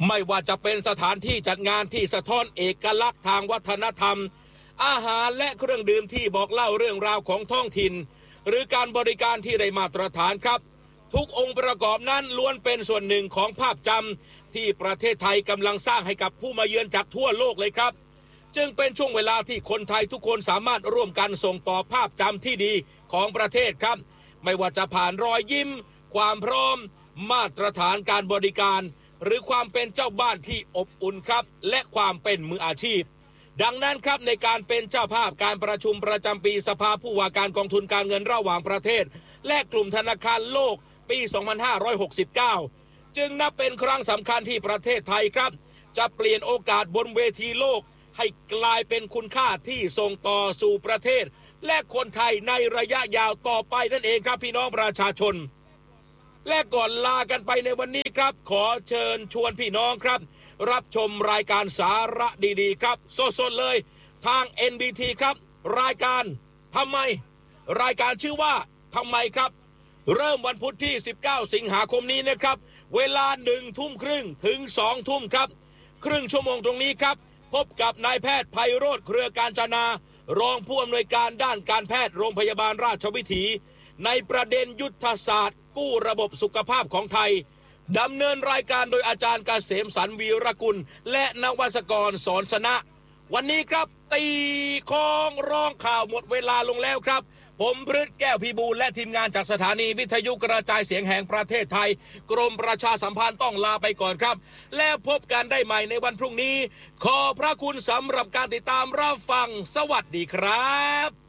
ไม่ว่าจะเป็นสถานที่จัดงานที่สะท้อนเอกลักษณ์ทางวัฒนธรรมอาหารและเครื่องดื่มที่บอกเล่าเรื่องราวของท้องถิ่นหรือการบริการที่ได้มาตรฐานครับทุกองค์ประกอบนั้นล้วนเป็นส่วนหนึ่งของภาพจำที่ประเทศไทยกำลังสร้างให้กับผู้มาเยือนจากทั่วโลกเลยครับจึงเป็นช่วงเวลาที่คนไทยทุกคนสามารถร่วมกันส่งต่อภาพจำที่ดีของประเทศครับไม่ว่าจะผ่านรอยยิ้มความพร้อมมาตรฐานการบริการหรือความเป็นเจ้าบ้านที่อบอุ่นครับและความเป็นมืออาชีพดังนั้นครับในการเป็นเจ้าภาพการประชุมประจำปีสภาผู้ว่าการกองทุนการเงินระหว่างประเทศและกลุ่มธนาคารโลกปีสองพันห้าร้อยหกสิบเก้าจึงนับเป็นครั้งสำคัญที่ประเทศไทยครับจะเปลี่ยนโอกาสบนเวทีโลกให้กลายเป็นคุณค่าที่ส่งต่อสู่ประเทศและคนไทยในระยะยาวต่อไปนั่นเองครับพี่น้องประชาชนและก่อนลากันไปในวันนี้ครับขอเชิญชวนพี่น้องครับรับชมรายการสาระดีๆครับสดๆเลยทาง เอ็น บี ที ครับรายการทำไมรายการชื่อว่าทำไมครับเริ่มวันพุธที่สิบเก้าสิงหาคมนี้นะครับเวลาหนึ่งทุ่มครึ่งถึงสองทุ่มครับครึ่งชั่วโมงตรงนี้ครับพบกับนายแพทย์ไพโรจน์เครือการจนารองผู้อำนวยการด้านการแพทย์โรงพยาบาลราชวิถีในประเด็นยุทธศาสตร์กู้ระบบสุขภาพของไทยดำเนินรายการโดยอาจารย์เกษมสันต์วีรกุลและนวัศกรสอนสนะวันนี้ครับตีคองร้องข่าวหมดเวลาลงแล้วครับผมพฤทธิ์แก้วพิบูลและทีมงานจากสถานีวิทยุกระจายเสียงแห่งประเทศไทยกรมประชาสัมพันธ์ต้องลาไปก่อนครับแล้วพบกันได้ใหม่ในวันพรุ่งนี้ขอพระคุณสำหรับการติดตามรับฟังสวัสดีครับ